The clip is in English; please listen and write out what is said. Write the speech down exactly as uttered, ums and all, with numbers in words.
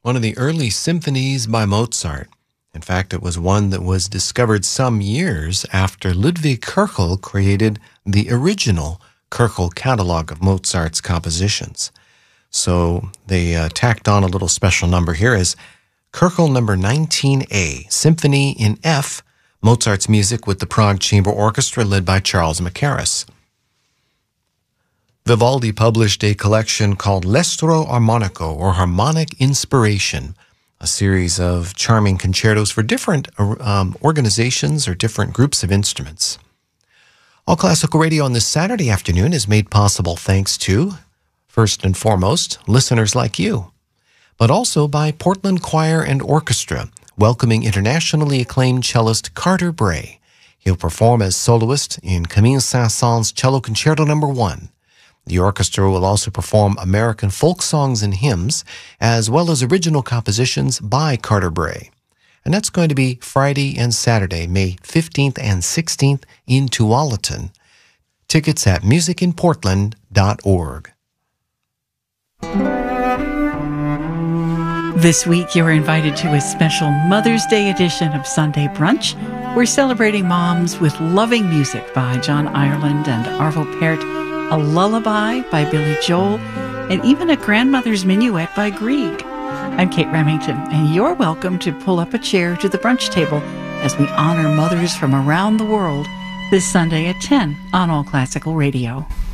one of the early symphonies by Mozart. In fact, it was one that was discovered some years after Ludwig Köchel created the original Köchel catalog of Mozart's compositions. So they uh, tacked on a little special number here as Köchel number nineteen A, Symphony in F, Mozart's music with the Prague Chamber Orchestra led by Charles Mackerras. Vivaldi published a collection called L'Estro Armonico, or Harmonic Inspiration, a series of charming concertos for different um, organizations or different groups of instruments. All Classical Radio on this Saturday afternoon is made possible thanks to, first and foremost, listeners like you, but also by Portland Choir and Orchestra, welcoming internationally acclaimed cellist Carter Bray. He'll perform as soloist in Camille Saint-Saëns Cello Concerto number one. The orchestra will also perform American folk songs and hymns, as well as original compositions by Carter Bray. And that's going to be Friday and Saturday, May fifteenth and sixteenth in Tualatin. Tickets at music in portland dot org. This week, you're invited to a special Mother's Day edition of Sunday Brunch. We're celebrating moms with loving music by John Ireland and Arvo Pärt, a lullaby by Billy Joel, and even a grandmother's minuet by Grieg. I'm Kate Remington, and you're welcome to pull up a chair to the brunch table as we honor mothers from around the world this Sunday at ten on All Classical Radio.